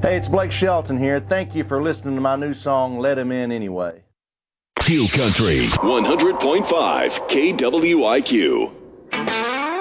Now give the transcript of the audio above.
Hey, it's Blake Shelton here. Thank you for listening to my new song, Let Him In Anyway. Hill Country 100.5 KWIQ.